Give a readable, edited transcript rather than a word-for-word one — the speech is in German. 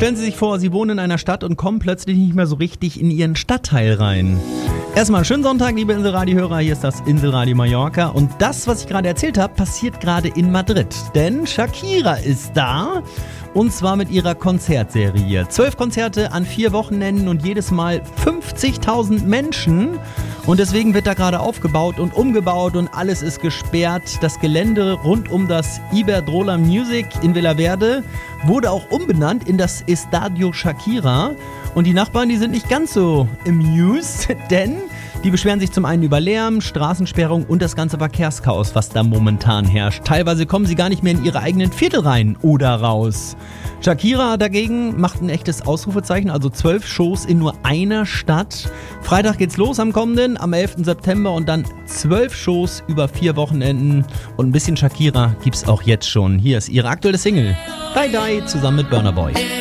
Stellen Sie sich vor, Sie wohnen in einer Stadt und kommen plötzlich nicht mehr so richtig in Ihren Stadtteil rein. Erstmal schönen Sonntag, liebe Inselradio-Hörer. Hier ist das Inselradio Mallorca. Und das, was ich gerade erzählt habe, passiert gerade in Madrid. Denn Shakira ist da. Und zwar mit ihrer Konzertserie. 12 Konzerte an 4 Wochenenden und jedes Mal 50.000 Menschen. Und deswegen wird da gerade aufgebaut und umgebaut und alles ist gesperrt. Das Gelände rund um das Iberdrola Music in Villaverde wurde auch umbenannt in das Estadio Shakira. Und die Nachbarn, die sind nicht ganz so amused, denn die beschweren sich zum einen über Lärm, Straßensperrung und das ganze Verkehrschaos, was da momentan herrscht. Teilweise kommen sie gar nicht mehr in ihre eigenen Viertel rein oder raus. Shakira dagegen macht ein echtes Ausrufezeichen, also 12 Shows in nur einer Stadt. Freitag geht's los am kommenden, am 11. September und dann 12 Shows über 4 Wochenenden. Und ein bisschen Shakira gibt's auch jetzt schon. Hier ist ihre aktuelle Single, Die Die, zusammen mit Burna Boy.